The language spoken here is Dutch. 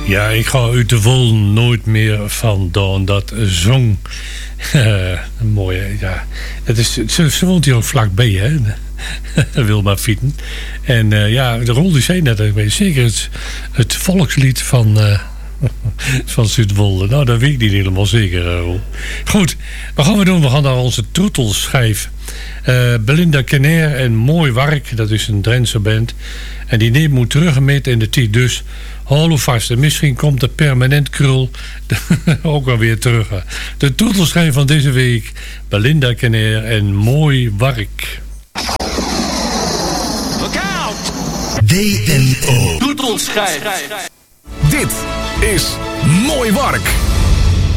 Ja, ik ga uit de wol nooit meer vandaan. Dat zong. Mooi, ja. Ze woont hier ook vlakbij, hè. Wilma Fieten. En ja, de rol die zei net, zeker het volkslied van Zuidwolde. Nou, dat weet ik niet helemaal zeker, Roel. Goed, wat gaan we doen? We gaan naar onze troetelschijf. Belinda Kenner en Mooi Wark, dat is een Drentse band. En die neemt moet teruggemeten in de tijd. Dus hou vast. En misschien komt de permanent krul ook wel weer terug. De troetelschijf van deze week. Belinda Kenner en Mooi Wark. Look out! DNO. Troetelschijf. Dit is Mooi Wark.